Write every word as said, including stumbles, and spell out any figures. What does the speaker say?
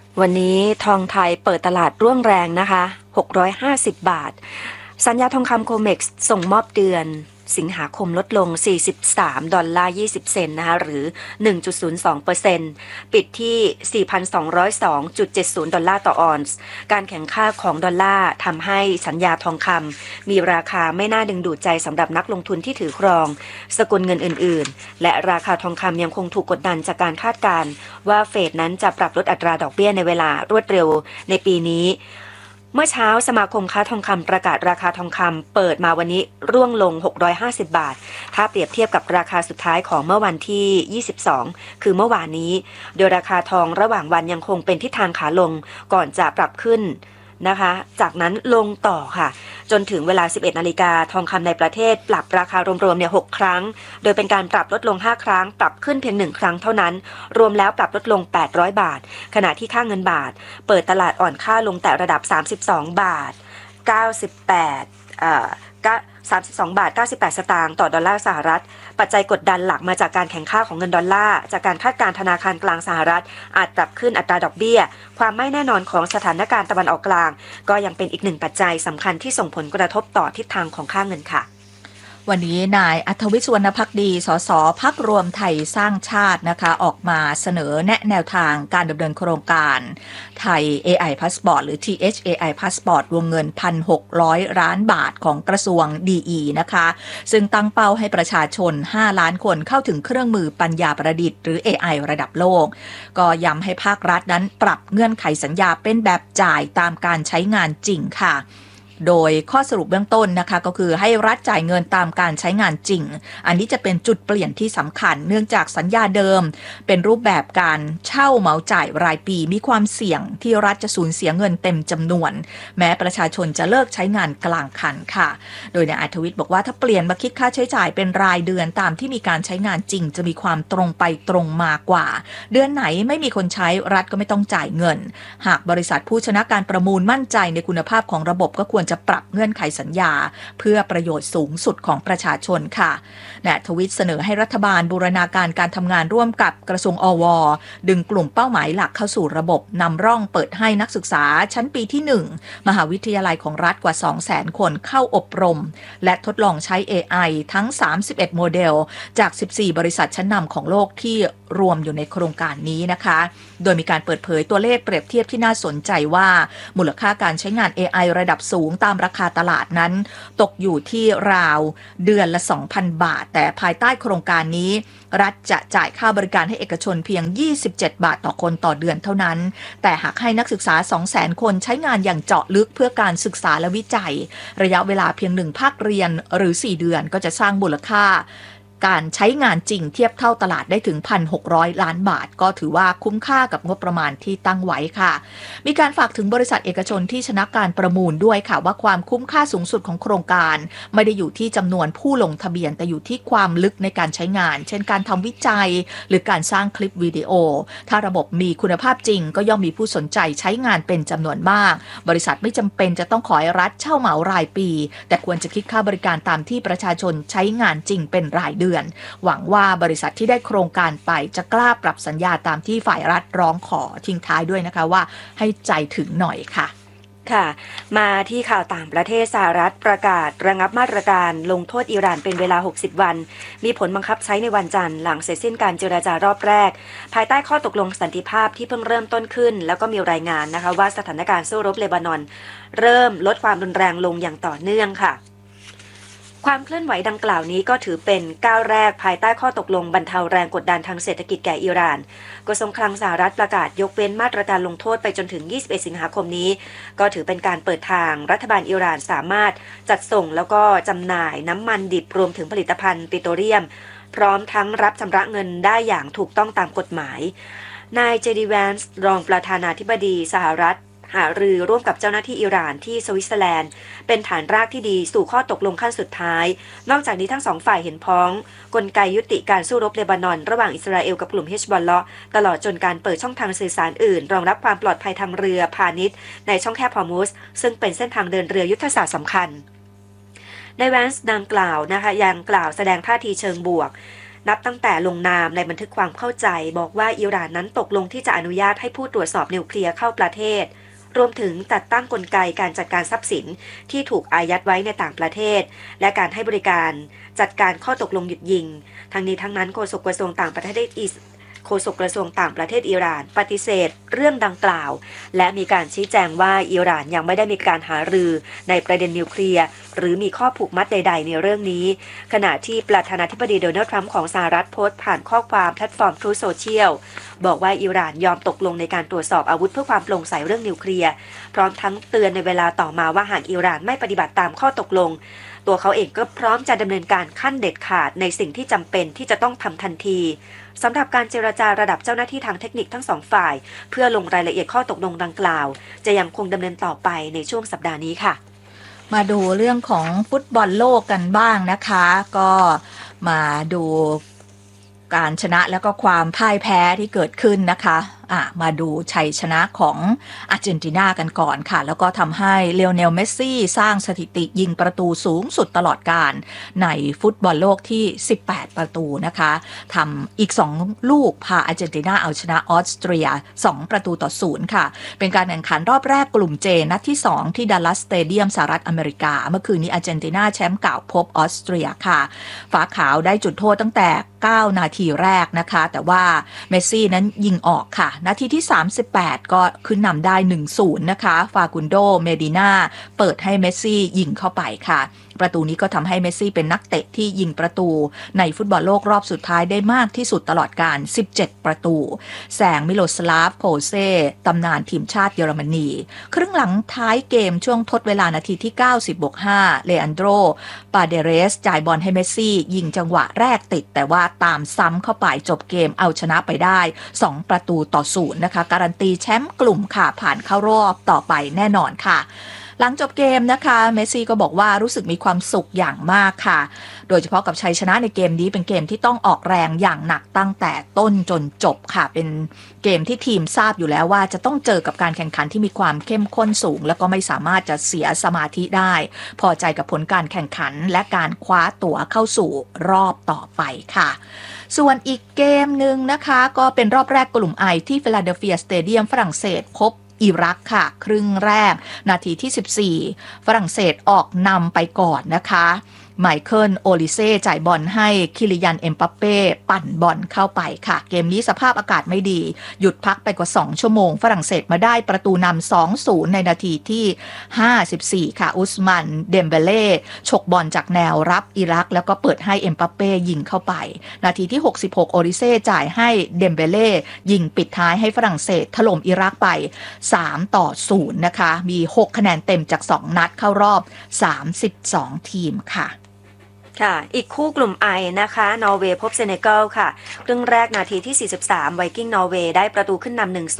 วันนี้ทองไทยเปิดตลาดร่วงแรงนะคะหกร้อยห้าสิบบาทสัญญาทองคำโคเม็กซ์ส่งมอบเดือนสิงหาคมลดลงสี่สิบสามดอลลาร์ยี่สิบเซนต์นะคะหรือ หนึ่งจุดศูนย์สองเปอร์เซ็นต์ ปิดที่ สี่พันสองร้อยสองจุดเจ็ดศูนย์ ดอลลาร์ต่อออนซ์การแข่งข้าของดอลลาร์ทำให้สัญญาทองคำมีราคาไม่น่าดึงดูดใจสำหรับนักลงทุนที่ถือครองสกุลเงินอื่นๆและราคาทองคำยังคงถูกกดดันจากการคาดการณ์ว่าเฟดนั้นจะปรับลดอัตราดอกเบี้ยในเวลารวดเร็วในปีนี้เมื่อเช้าสมาคมค้าทองคำประกาศราคาทองคำเปิดมาวันนี้ร่วงลงหกร้อยห้าสิบบาทถ้าเปรียบเทียบกับราคาสุดท้ายของเมื่อวันที่ยี่สิบสองคือเมื่อวานนี้โดยราคาทองระหว่างวันยังคงเป็นทิศทางขาลงก่อนจะปรับขึ้นนะคะจากนั้นลงต่อค่ะจนถึงเวลา สิบเอ็ดนาฬิกาทองคำในประเทศปรับราคารวมๆเนี่ยหกครั้งโดยเป็นการปรับลดลงห้าครั้งปรับขึ้นเพียงหนึ่งครั้งเท่านั้นรวมแล้วปรับลดลงแปดร้อยบาทขณะที่ค่าเงินบาทเปิดตลาดอ่อนค่าลงแต่ระดับสามสิบสองบาทเก้าสิบแปดเอ่อสามสิบสองบาทเก้าสิบแปดสตางค์ต่อดอลลาร์สหรัฐปัจจัยกดดันหลักมาจากการแข่งข้าของเงินดอลลาร์จากการคาดการณ์ธนาคารกลางสหรัฐอาจปรับขึ้นอัตราดอกเบี้ยความไม่แน่นอนของสถานการณ์ตะวันออกกลางก็ยังเป็นอีกหนึ่งปัจจัยสำคัญที่ส่งผลกระทบต่อทิศทางของค่าเงินค่ะวันนี้นายอัธวิช สุวรรณภักดี สสพรรครวมไทยสร้างชาตินะคะออกมาเสนอแนะแนวทางการดำเนินโครงการไทย เอ ไอ Passport หรือ ที เอช เอ ไอ Passport วงเงิน หนึ่งพันหกร้อย ล้านบาทของกระทรวง ดี อี นะคะซึ่งตั้งเป้าให้ประชาชนห้าล้านคนเข้าถึงเครื่องมือปัญญาประดิษฐ์หรือ เอ ไอ ระดับโลกก็ย้ำให้ภาครัฐนั้นปรับเงื่อนไขสัญญาเป็นแบบจ่ายตามการใช้งานจริงค่ะโดยข้อสรุปเบื้องต้นนะคะก็คือให้รัฐจ่ายเงินตามการใช้งานจริงอันนี้จะเป็นจุดเปลี่ยนที่สำคัญเนื่องจากสัญญาเดิมเป็นรูปแบบการเช่าเหมาจ่ายรายปีมีความเสี่ยงที่รัฐจะสูญเสียเงินเต็มจำนวนแม้ประชาชนจะเลิกใช้งานกลางคันค่ะโดยนายอัธวิทย์บอกว่าถ้าเปลี่ยนมาคิดค่าใช้จ่ายเป็นรายเดือนตามที่มีการใช้งานจริงจะมีความตรงไปตรงมากว่าเดือนไหนไม่มีคนใช้รัฐก็ไม่ต้องจ่ายเงินหากบริษัทผู้ชนะการประมูลมั่นใจในคุณภาพของระบบก็ควรจะปรับเงื่อนไขสัญญาเพื่อประโยชน์สูงสุดของประชาชนค่ะนายอัธวิทย์เสนอให้รัฐบาลบูรณาการการทำงานร่วมกับกระทรวงอวดึงกลุ่มเป้าหมายหลักเข้าสู่ระบบนำร่องเปิดให้นักศึกษาชั้นปีที่หนึ่งมหาวิทยาลัยของรัฐกว่า สองแสน คนเข้าอบรมและทดลองใช้ เอ ไอ ทั้งสามสิบเอ็ดโมเดลจากสิบสี่บริษัทชั้นนำของโลกที่รวมอยู่ในโครงการนี้นะคะโดยมีการเปิดเผยตัวเลขเปรียบเทียบที่น่าสนใจว่ามูลค่าการใช้งาน เอ ไอ ระดับสูงตามราคาตลาดนั้นตกอยู่ที่ราวเดือนละ สองพัน บาทแต่ภายใต้โครงการนี้รัฐจะจ่ายค่าบริการให้เอกชนเพียงยี่สิบเจ็ดบาทต่อคนต่อเดือนเท่านั้นแต่หากให้นักศึกษา สองแสน คนใช้งานอย่างเจาะลึกเพื่อการศึกษาและวิจัยระยะเวลาเพียงหนึ่งภาคเรียนหรือสี่เดือนก็จะสร้างมูลค่าการใช้งานจริงเทียบเท่าตลาดได้ถึง หนึ่งพันหกร้อย ล้านบาทก็ถือว่าคุ้มค่ากับงบประมาณที่ตั้งไว้ค่ะมีการฝากถึงบริษัทเอกชนที่ชนะการประมูลด้วยค่ะว่าความคุ้มค่าสูงสุดของโครงการไม่ได้อยู่ที่จำนวนผู้ลงทะเบียนแต่อยู่ที่ความลึกในการใช้งานเช่นการทำวิจัยหรือการสร้างคลิปวิดีโอถ้าระบบมีคุณภาพจริงก็ย่อมมีผู้สนใจใช้งานเป็นจำนวนมากบริษัทไม่จำเป็นจะต้องขอให้รัฐเช่าเหมารายปีแต่ควรจะคิดค่าบริการตามที่ประชาชนใช้งานจริงเป็นรายเดือนหวังว่าบริษัทที่ได้โครงการไปจะกล้าปรับสัญญาตามที่ฝ่ายรัฐร้องขอทิ้งท้ายด้วยนะคะว่าให้ใจถึงหน่อยค่ะค่ะมาที่ข่าวต่างประเทศสหรัฐประกาศระงับมาตรการลงโทษอิหร่านเป็นเวลาหกสิบวันมีผลบังคับใช้ในวันจันทร์หลังเสร็จสิ้นการเจรจารอบแรกภายใต้ข้อตกลงสันติภาพที่เพิ่งเริ่มต้นขึ้นแล้วก็มีรายงานนะคะว่าสถานการณ์สู้รบเลบานอนเริ่มลดความรุนแรงลงอย่างต่อเนื่องค่ะความเคลื่อนไหวดังกล่าวนี้ก็ถือเป็นก้าวแรกภายใต้ข้อตกลงบรรเทาแรงกดดันทางเศรษฐกิจแก่อิหร่านกระทรวงคลังสหรัฐประกาศยกเว้นมาตรการลงโทษไปจนถึงยี่สิบเอ็ดสิงหาคมนี้ก็ถือเป็นการเปิดทางรัฐบาลอิหร่านสามารถจัดส่งแล้วก็จำหน่ายน้ำมันดิบรวมถึงผลิตภัณฑ์ปิโตรเลียมพร้อมทั้งรับชำระเงินได้อย่างถูกต้องตามกฎหมายนายเจดีแวนส์รองประธานาธิบดีสหรัฐหารือร่วมกับเจ้าหน้าที่อิหร่านที่สวิตเซอร์แลนด์เป็นฐานรากที่ดีสู่ข้อตกลงขั้นสุดท้ายนอกจากนี้ทั้งสองฝ่ายเห็นพ้องกลไกยุติการสู้รบเลบานอนระหว่างอิสราเอลกับกลุ่มเฮชบอลเลาะห์ตลอดจนการเปิดช่องทางสื่อสารอื่นรองรับความปลอดภัยทางเรือพาณิชย์ในช่องแคบฮอร์มุซซึ่งเป็นเส้นทางเดินเรือยุทธศาสตร์สำคัญในแวนส์ดังกล่าวนะคะยังกล่าวแสดงท่าทีเชิงบวกนับตั้งแต่ลงนามในบันทึกความเข้าใจบอกว่าอิหร่านนั้นตกลงที่จะอนุญาตให้ผู้ตรวจสอบนิวเคลียร์เข้าประเทศรวมถึงจัดตั้งกลไกการจัดการทรัพย์สินที่ถูกอายัดไว้ในต่างประเทศและการให้บริการจัดการข้อตกลงหยุดยิงทั้งนี้ทั้งนั้นโฆษกกระทรวงต่างประเทศอิสโฆษกกระทรวงต่างประเทศอิหร่านปฏิเสธเรื่องดังกล่าวและมีการชี้แจงว่าอิหร่านยังไม่ได้มีการหารือในประเด็นนิวเคลียร์หรือมีข้อผูกมัดใดๆในเรื่องนี้ขณะที่ประธานาธิบดีโดนัลด์ทรัมป์ของสหรัฐโพสต์ผ่านข้อความแพลตฟอร์ม Truth Social บอกว่าอิหร่านยอมตกลงในการตรวจสอบอาวุธเพื่อความโปร่งใสเรื่องนิวเคลียร์พร้อมทั้งเตือนในเวลาต่อมาว่าหากอิหร่านไม่ปฏิบัติตามข้อตกลงตัวเขาเองก็พร้อมจะดำเนินการขั้นเด็ดขาดในสิ่งที่จำเป็นที่จะต้องทำทันทีสำหรับการเจรจาระดับเจ้าหน้าที่ทางเทคนิคทั้งสองฝ่ายเพื่อลงรายละเอียดข้อตกลงดังกล่าวจะยังคงดำเนินต่อไปในช่วงสัปดาห์นี้ค่ะมาดูเรื่องของฟุตบอลโลกกันบ้างนะคะก็มาดูการชนะแล้วก็ความพ่ายแพ้ที่เกิดขึ้นนะคะอ่ะมาดูชัยชนะของอาร์เจนตินากันก่อนค่ะแล้วก็ทำให้เลโอเนลเมสซี่สร้างสถิติยิงประตูสูงสุดตลอดกาลในฟุตบอลโลกที่สิบแปดประตูนะคะทำอีกสองลูกพาอาร์เจนตินาเอาชนะออสเตรียสองประตูต่อศูนย์ค่ะเป็นการแข่งขันรอบแรกกลุ่มเจนัดที่สองที่ดัลลัสสเตเดียมสหรัฐอเมริกาเมื่อคืนนี้อาร์เจนตินาแชมป์เก่าพบออสเตรียค่ะฝาขาวได้จุดโทษตั้งแต่เก้านาทีแรกนะคะแต่ว่าเมสซี่นั้นยิงออกค่ะนาทีที่สามสิบแปดก็ขึ้นนำได้ หนึ่งศูนย์ นะคะฟากุนโดเมดิน่าเปิดให้เมสซี่ยิงเข้าไปค่ะประตูนี้ก็ทำให้เมสซี่เป็นนักเตะที่ยิงประตูในฟุตบอลโลกรอบสุดท้ายได้มากที่สุดตลอดกาลสิบเจ็ดประตูแซงมิโลสลาฟโคเซตำนานทีมชาติเยอรมนีครึ่งหลังท้ายเกมช่วงทดเวลานาทีที่เก้าสิบบวกห้าเลอันโดรปาเดเรสจ่ายบอลให้เมสซี่ยิงจังหวะแรกติดแต่ว่าตามซ้ำเข้าไปจบเกมเอาชนะไปได้สองประตูต่อศูนย์นะคะการันตีแชมป์กลุ่มค่ะผ่านเข้ารอบต่อไปแน่นอนค่ะหลังจบเกมนะคะเมสซี่ก็บอกว่ารู้สึกมีความสุขอย่างมากค่ะโดยเฉพาะกับชัยชนะในเกมนี้เป็นเกมที่ต้องออกแรงอย่างหนักตั้งแต่ต้นจนจบค่ะเป็นเกมที่ทีมทราบอยู่แล้วว่าจะต้องเจอกับการแข่งขันที่มีความเข้มข้นสูงแล้วก็ไม่สามารถจะเสียสมาธิได้พอใจกับผลการแข่งขันและการคว้าตั๋วเข้าสู่รอบต่อไปค่ะส่วนอีกเกมหนึ่งนะคะก็เป็นรอบแรกกลุ่มไอที่ฟิลาเดลเฟียสเตเดียมฝรั่งเศสพบอิรักค่ะครึ่งแรกนาทีที่สิบสี่ฝรั่งเศสออกนำไปก่อนนะคะไมเคิลโอลิเซ่จ่ายบอลให้คิลิยันเอ็มบัปเป้ปั่นบอลเข้าไปค่ะเกมนี้สภาพอากาศไม่ดีหยุดพักไปกว่าสองชั่วโมงฝรั่งเศสมาได้ประตูนำ สองศูนย์ ในนาทีที่ห้าสิบสี่ค่ะอุสมันเดมเบเล่ฉกบอลจากแนวรับอิรักแล้วก็เปิดให้เอ็มบัปเป้ยิงเข้าไปนาทีที่หกสิบหกโอลิเซ่จ่ายให้เดมเบเล่ยิงปิดท้ายให้ฝรั่งเศสถล่มอิรักไปสามต่อศูนย์นะคะมีหกคะแนนเต็มจากสองนัดเข้ารอบสามสิบสองทีมค่ะค่ะอีกคู่กลุ่มไอนะคะนอร์เวย์พบเซเนกัลค่ะครึ่งแรกนาทีที่สี่สิบสามไวกิ้งนอร์เวย์ได้ประตูขึ้นนำ หนึ่ง